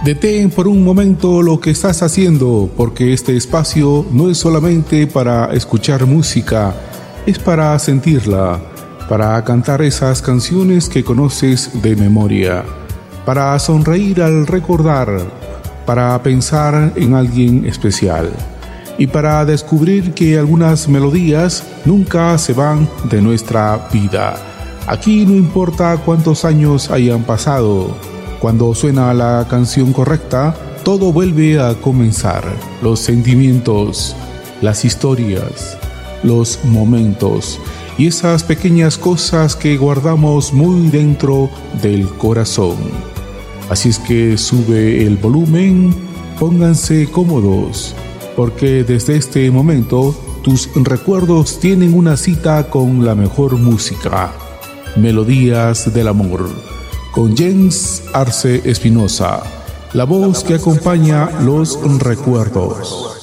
Detén por un momento lo que estás haciendo, porque este espacio no es solamente para escuchar música, es para sentirla, para cantar esas canciones que conoces de memoria, para sonreír al recordar, para pensar en alguien especial y para descubrir que algunas melodías nunca se van de nuestra vida. Aquí no importa cuántos años hayan pasado. Cuando suena la canción correcta, todo vuelve a comenzar. Los sentimientos, las historias, los momentos y esas pequeñas cosas que guardamos muy dentro del corazón. Así es que sube el volumen, pónganse cómodos, porque desde este momento tus recuerdos tienen una cita con la mejor música. Melodías del amor, con Jens Arce Espinosa, la voz que acompaña los recuerdos.